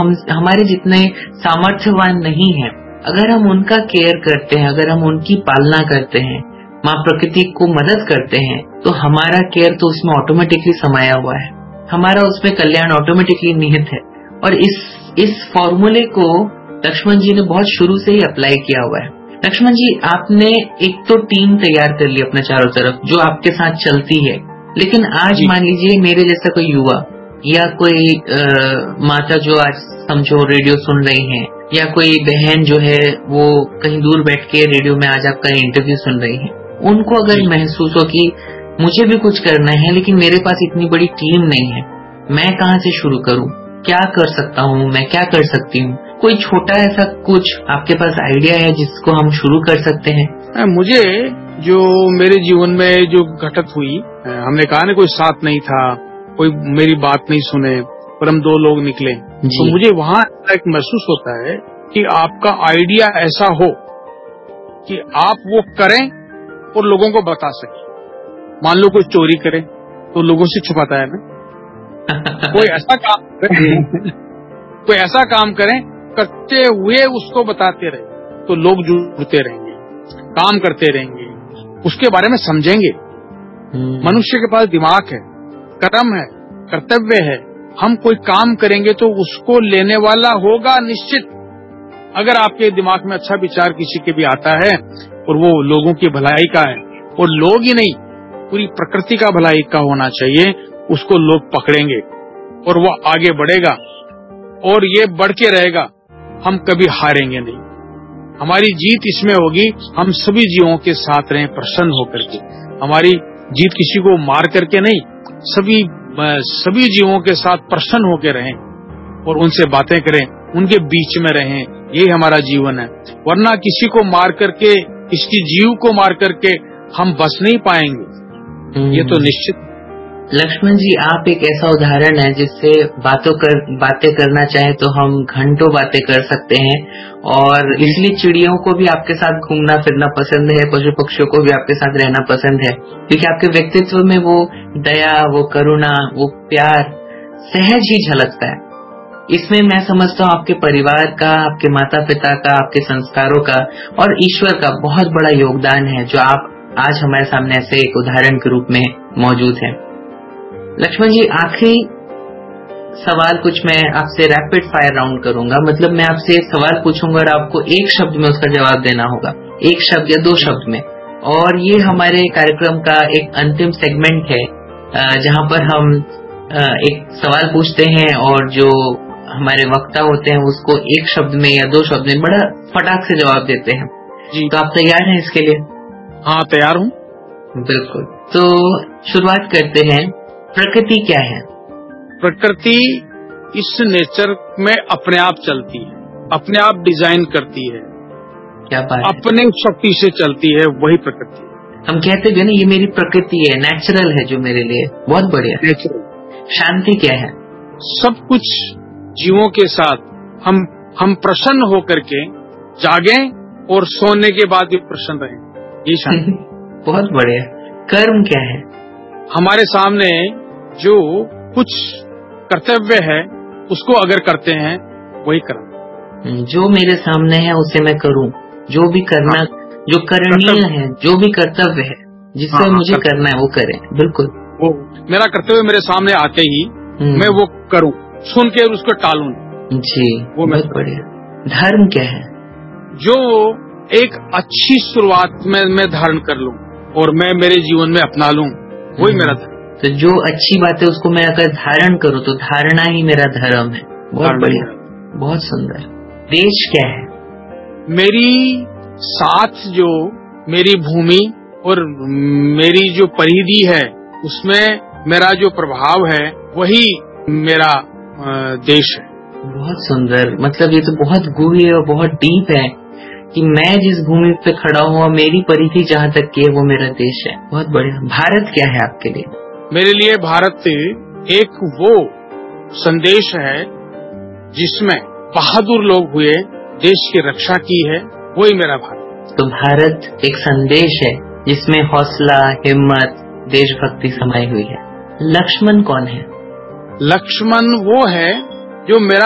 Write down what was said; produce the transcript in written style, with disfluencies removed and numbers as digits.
हम हमारे जितने सामर्थ्यवान नहीं है, अगर हम उनका केयर करते हैं, अगर हम उनकी पालना करते हैं, माँ प्रकृति को मदद करते हैं, तो हमारा केयर तो उसमें ऑटोमेटिकली समाया हुआ है, हमारा उसमें कल्याण ऑटोमेटिकली निहित है। और इस फॉर्मूले को लक्ष्मण जी ने बहुत शुरू से ही अप्लाई किया हुआ है। लक्ष्मण जी, आपने एक तो टीम तैयार कर ली अपने चारों तरफ जो आपके साथ चलती है, लेकिन आज मान लीजिए मेरे जैसा कोई युवा या कोई माता जो आज समझो रेडियो सुन रही हैं, या कोई बहन जो है वो कहीं दूर बैठ के रेडियो में आज आपका इंटरव्यू सुन रही है, उनको अगर महसूस हो कि मुझे भी कुछ करना है लेकिन मेरे पास इतनी बड़ी टीम नहीं है, मैं कहाँ से शुरू करूँ, क्या कर सकता हूँ, मैं क्या कर सकती हूँ, कोई छोटा ऐसा कुछ आपके पास आइडिया है जिसको हम शुरू कर सकते हैं? मुझे जो मेरे जीवन में जो घटत हुई, हमने कहा ना कोई साथ नहीं था, कोई मेरी बात नहीं सुने, पर हम दो लोग निकले, तो मुझे वहाँ एक महसूस होता है कि आपका आइडिया ऐसा हो कि आप वो करें और लोगों को बता सकें। मान लो कोई चोरी करे तो लोगों से छुपाता है ना, कोई ऐसा काम करें करते हुए उसको बताते रहे तो लोग जुड़ते रहेंगे, काम करते रहेंगे, उसके बारे में समझेंगे। मनुष्य के पास दिमाग है, कर्म है, कर्तव्य है, हम कोई काम करेंगे तो उसको लेने वाला होगा निश्चित। अगर आपके दिमाग में अच्छा विचार किसी के भी आता है और वो लोगों की भलाई का है, और लोग ही नहीं पूरी प्रकृति का भलाई का होना चाहिए, उसको लोग पकड़ेंगे और वो आगे बढ़ेगा और ये बढ़ के रहेगा। हम कभी हारेंगे नहीं, हमारी जीत इसमें होगी हम सभी जीवों के साथ रहें प्रसन्न होकर के। हमारी जीत किसी को मार करके नहीं, सभी जीवों के साथ प्रसन्न होकर रहें और उनसे बातें करें, उनके बीच में रहें, यही हमारा जीवन है। वरना किसी को मार करके, किसी जीव को मार करके हम बस नहीं पाएंगे, ये तो निश्चित। लक्ष्मण जी, आप एक ऐसा उदाहरण है जिससे बातें करना चाहे तो हम घंटों बातें कर सकते हैं, और इसलिए चिड़ियों को भी आपके साथ घूमना फिरना पसंद है, पशु पक्षियों को भी आपके साथ रहना पसंद है, क्योंकि आपके व्यक्तित्व में वो दया, वो करुणा, वो प्यार सहज ही झलकता है। इसमें मैं समझता हूँ आपके परिवार का, आपके माता पिता का, आपके संस्कारों का और ईश्वर का बहुत बड़ा योगदान है, जो आप आज हमारे सामने ऐसे एक उदाहरण के रूप में मौजूद है। लक्ष्मण जी, आखिरी सवाल कुछ मैं आपसे रैपिड फायर राउंड करूंगा, मतलब मैं आपसे एक सवाल पूछूंगा और आपको एक शब्द में उसका जवाब देना होगा, एक शब्द या दो शब्द में। और ये हमारे कार्यक्रम का एक अंतिम सेगमेंट है जहां पर हम एक सवाल पूछते हैं और जो हमारे वक्ता होते हैं उसको एक शब्द में या दो शब्द में बड़ा फटाक से जवाब देते हैं जी। तो आप तैयार हैं इसके लिए? हाँ, तैयार हूँ। बिल्कुल, तो शुरुआत करते हैं। प्रकृति क्या है? प्रकृति इस नेचर में अपने आप चलती है, अपने आप डिजाइन करती है, क्या बात, अपने शक्ति से चलती है, वही प्रकृति है। हम कहते हैं ना ये मेरी प्रकृति है, नेचुरल है जो मेरे लिए, बहुत बढ़िया। नेचुरल। शांति क्या है? सब कुछ जीवों के साथ हम प्रसन्न होकर के जागें और सोने के बाद भी प्रसन्न रहें, ये शांति। बहुत बढ़िया। कर्म क्या है? हमारे सामने जो कुछ कर्तव्य है उसको अगर करते हैं वही कर्म। जो मेरे सामने है उसे मैं करूं, जो भी करना, जो करणीय है, जो भी कर्तव्य है जिससे मुझे करना है वो करें। बिल्कुल, वो मेरा कर्तव्य मेरे सामने आते ही मैं वो करूं, सुन के उसको टालूं जी। वो बहुत बढ़िया। धर्म क्या है? जो एक अच्छी शुरुआत में मैं धारण कर लूं और मैं मेरे जीवन में अपना लूं, वही मेरा धर्म। तो जो अच्छी बात है उसको मैं अगर धारण करूं तो धारणा ही मेरा धर्म है। बहुत बढ़िया, बहुत सुंदर। देश क्या है? मेरी साथ जो मेरी भूमि और मेरी जो परिधि है उसमें मेरा जो प्रभाव है वही मेरा देश है। बहुत सुंदर, मतलब ये तो बहुत गूढ़ और बहुत डीप है कि मैं जिस भूमि पे खड़ा हूँ मेरी परिधि जहाँ तक की है वो मेरा देश है। बहुत बढ़िया। भारत क्या है आपके लिए? मेरे लिए भारत एक वो संदेश है जिसमें बहादुर लोग हुए, देश की रक्षा की है, वही मेरा भारत। तो भारत एक संदेश है जिसमें हौसला, हिम्मत, देशभक्ति समाई हुई है। लक्ष्मण कौन है? लक्ष्मण वो है जो मेरा